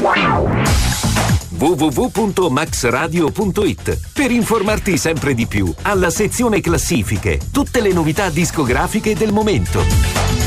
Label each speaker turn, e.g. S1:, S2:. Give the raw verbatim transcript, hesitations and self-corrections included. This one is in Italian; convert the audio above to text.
S1: w w w punto max radio punto it per informarti sempre di più. Alla sezione classifiche, tutte le novità discografiche del momento.